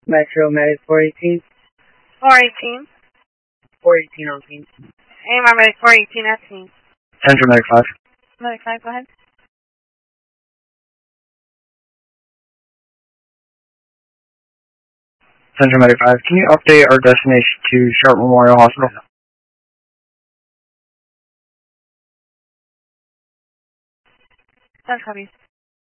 Metro Medic 418. 418. 418 on team. AMR Medic 418 at team. Central Medic 5. Medic 5, go ahead. Central Medic 5, can you update our destination to Sharp Memorial Hospital? That's copies.